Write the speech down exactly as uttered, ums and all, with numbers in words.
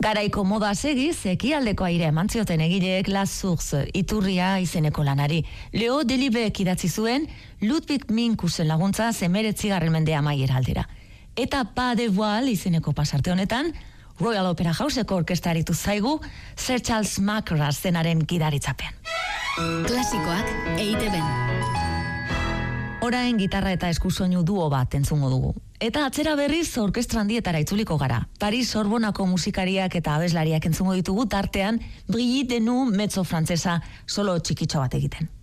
Garaiko moda segiz, ekialdeko aire eman zioten egileek La Source iturria izeneko lanari. Leo Delibek idatzi zuen Ludwig Minkusen laguntza emeretzigarren mendea amaiera aldera. Eta Pas de Voile izeneko pasarte honetan, Royal Opera Houseko orkestaritu zaigu Sir Charles Mackerras zenaren gidaritzapean. Klasikoak E I Te Ben. Orain gitarra eta eskusoinu duo bat entzungo dugu. Eta atzera berriz orkestra handietara itzuliko gara. Paris Sorbonako musikariak eta abeslariak entzungo ditugu tartean Brigitte Denou mezzo frantsesa solo txikitxo bat egiten.